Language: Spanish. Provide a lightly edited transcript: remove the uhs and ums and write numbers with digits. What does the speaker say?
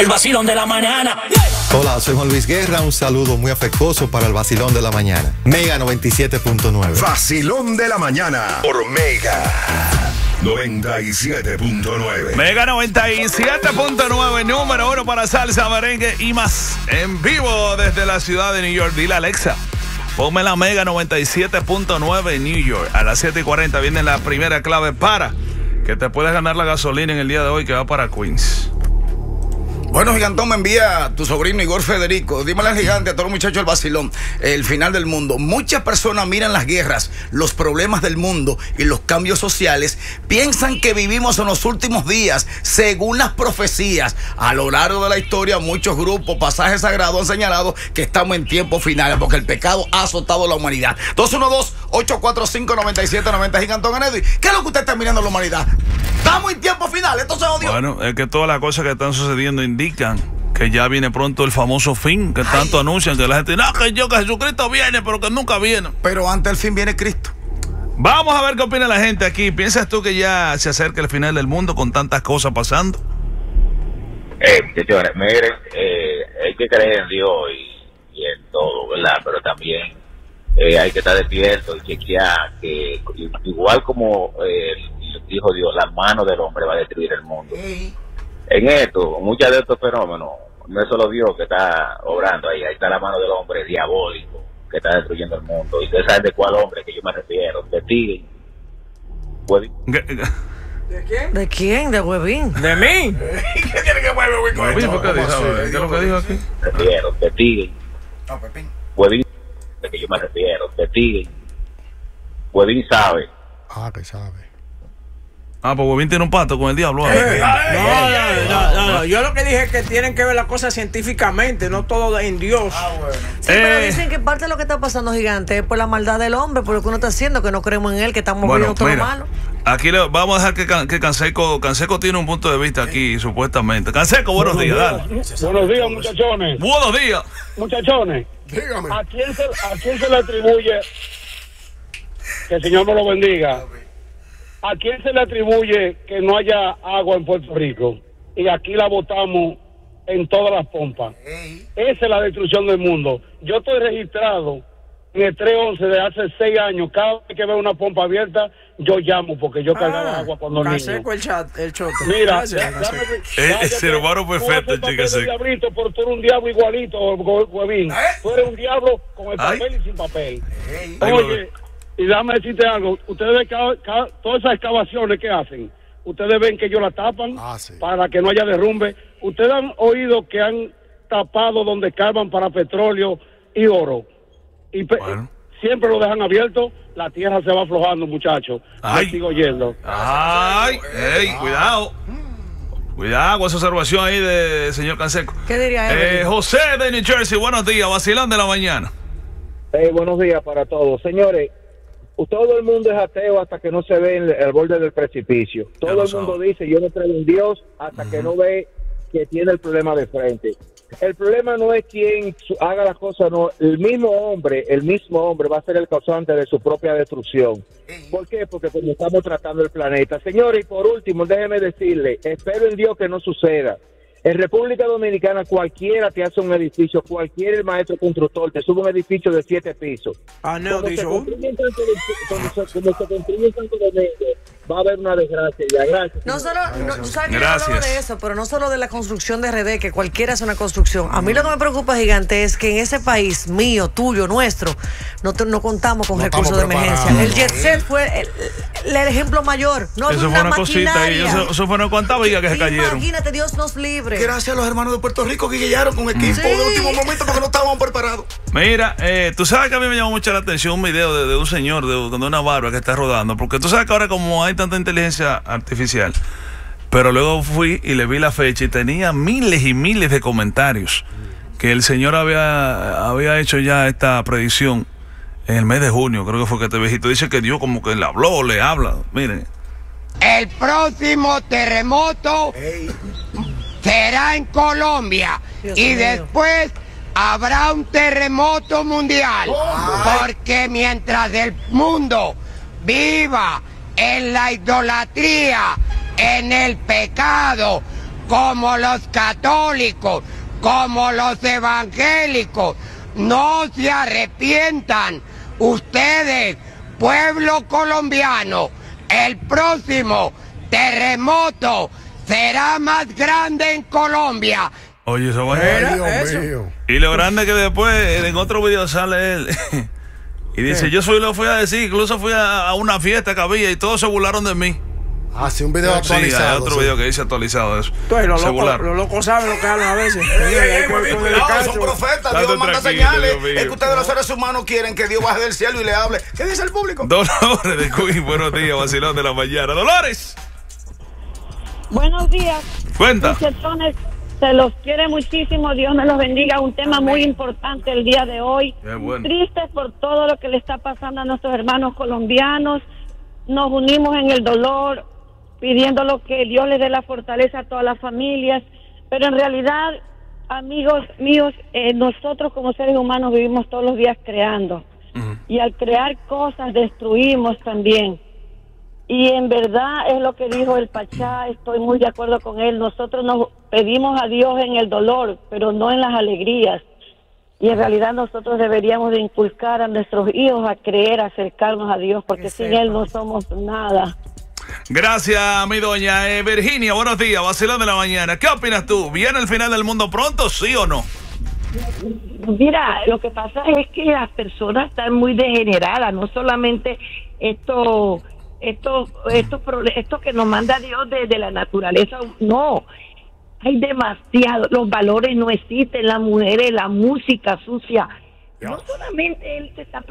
El vacilón de la mañana. Hola, soy Juan Luis Guerra. Un saludo muy afectuoso para el vacilón de la mañana. Mega 97.9. Vacilón de la mañana por Mega 97.9. Mega 97.9, número 1 para salsa, merengue y más. En vivo desde la ciudad de New York. Dile a Alexa, ponme la Mega 97.9 en New York. A las 7:40 viene la primera clave para que te puedas ganar la gasolina en el día de hoy que va para Queens. Bueno, Gigantón, me envía a tu sobrino Igor Federico. Dímele al gigante, a todos los muchachos del vacilón, el final del mundo. Muchas personas miran las guerras, los problemas del mundo y los cambios sociales. Piensan que vivimos en los últimos días, según las profecías. A lo largo de la historia, muchos grupos, pasajes sagrados han señalado que estamos en tiempos finales, porque el pecado ha azotado a la humanidad. 212-845-9790, Gigantón Anedi. ¿Qué es lo que usted está mirando en la humanidad? Estamos en tiempos finales, esto se odió. Bueno, es que todas las cosas que están sucediendo indican que ya viene pronto el famoso fin, que tanto anuncian, que la gente, no, que Jesucristo viene, pero que nunca viene. Pero antes del fin viene Cristo. Vamos a ver qué opina la gente aquí. ¿Piensas tú que ya se acerca el final del mundo con tantas cosas pasando? Señores, miren, hay que creer en Dios y en todo, ¿verdad? Pero también hay que estar despierto y chequear que, igual como dijo Dios, la mano del hombre va a destruir el mundo. En esto, muchos de estos fenómenos, no es solo Dios que está obrando ahí está la mano del hombre diabólico que está destruyendo el mundo. Y ustedes saben de cuál hombre que yo me refiero. De ti. ¿De quién? ¿De quién? ¿De Huevín? ¿De mí? ¿Qué tiene que ver Huevín con esto? ¿Qué es lo que dijo aquí? Me refiero, de ti. No, Pepín. Huevín, de que yo me refiero. De ti. Huevín sabe. Que sabe. Pues Huevín tiene un pacto con el diablo. No. Yo lo que dije es que tienen que ver las cosas científicamente, no todo en Dios. Bueno. Sí, pero dicen que parte de lo que está pasando, gigante, es por la maldad del hombre, por lo que uno está haciendo, que no creemos en él, que estamos viendo todo lo malo. Aquí vamos a dejar que Canseco tiene un punto de vista aquí, supuestamente. Canseco, buenos días, dale. Buenos días, muchachones. Buenos días. Muchachones, Dígame. ¿a quién se le atribuye, que el Señor me lo bendiga, a quién se le atribuye que no haya agua en Puerto Rico y aquí la botamos en todas las pompas? Esa es la destrucción del mundo. Yo estoy registrado en el 311 de hace 6 años. Cada vez que veo una pompa abierta, yo llamo porque yo cargaba agua cuando niño. Canseco el choque. Mira, El ser humano perfecto, chica. Pero tú eres un diablo igualito, Huevín. Tú eres un diablo con el papel y sin papel. Oye, y déjame decirte algo. Ustedes ven todas esas excavaciones que hacen, ustedes ven que ellos la tapan sí, para que no haya derrumbe. Ustedes han oído que han tapado donde cavan para petróleo y oro. Y siempre lo dejan abierto. La tierra se va aflojando, muchachos. Yo sigo yendo. Cuidado. Cuidado con esa observación ahí de señor Canseco. ¿Qué diría él? José de New Jersey, buenos días, vacilón de la mañana. Buenos días para todos. Señores, todo el mundo es ateo hasta que no se ve el borde del precipicio. Todo el mundo dice, yo no creo en Dios hasta que no ve que tiene el problema de frente. El problema no es quien haga las cosas, no. El mismo hombre va a ser el causante de su propia destrucción. ¿Por qué? Porque como estamos tratando el planeta. Señores, y por último, déjeme decirle, espero en Dios que no suceda. En República Dominicana cualquiera te hace un edificio, cualquier maestro constructor te sube un edificio de 7 pisos. No, como se construyen tanto de va a haber una desgracia ya. Gracias. No solo, ¿sabes que yo hablo de eso? Pero no solo de la construcción de RD, que cualquiera hace una construcción. A mí lo que me preocupa, gigante, es que en ese país mío, tuyo, nuestro, no contamos con recursos de emergencia. El jet set fue el ejemplo mayor. No eso fue una cosita ahí, eso fue una cuanta viga que se cayeron. Imagínate, Dios nos libre. Gracias a los hermanos de Puerto Rico que llegaron con equipo de último momento porque no estábamos preparados. Mira, tú sabes que a mí me llamó mucho la atención un video de un señor de una barba que está rodando, porque tú sabes que ahora como hay tanta inteligencia artificial, pero luego fui y le vi la fecha y tenía miles y miles de comentarios que el señor había hecho ya esta predicción en el mes de junio, creo que fue que este viejito dice que Dios como que le habló, le habla, miren. El próximo terremoto será en Colombia y después habrá un terremoto mundial, porque mientras el mundo viva en la idolatría, en el pecado, como los católicos, como los evangélicos, no se arrepientan. Ustedes, pueblo colombiano, el próximo terremoto será más grande en Colombia. Oye, eso va a ser. Y lo grande que después en otro video sale él y dice, yo lo fui a decir, incluso fui a una fiesta que había y todos se burlaron de mí. Ah, sí, un video actualizado. Sí, hay otro video que dice actualizado de eso. Entonces, los locos saben lo que hablan a veces. Son profetas, Dios manda señales. Es que ustedes los seres humanos quieren que Dios baje del cielo y le hable. ¿Qué dice el público? Dolores de Queen, buenos días, vacilón de la mañana. Dolores. Buenos días. Cuenta. Muchachones, se los quiere muchísimo, Dios me los bendiga. Un tema muy importante el día de hoy. Bueno. Tristes por todo lo que le está pasando a nuestros hermanos colombianos. Nos unimos en el dolor, pidiéndolo que Dios les dé la fortaleza a todas las familias, pero en realidad, amigos míos, nosotros como seres humanos vivimos todos los días creando, y al crear cosas destruimos también, y en verdad es lo que dijo el Pachá, estoy muy de acuerdo con él. Nosotros nos pedimos a Dios en el dolor, pero no en las alegrías, y en realidad nosotros deberíamos de inculcar a nuestros hijos a creer, a acercarnos a Dios, porque sin Él no somos nada. Gracias, mi doña Virginia. Buenos días, vacilón de la mañana. ¿Qué opinas tú? ¿Viene el final del mundo pronto, sí o no? Mira, lo que pasa es que las personas están muy degeneradas, no solamente esto que nos manda Dios de la naturaleza, no. Hay demasiado, los valores no existen, las mujeres, la música sucia. No solamente él se está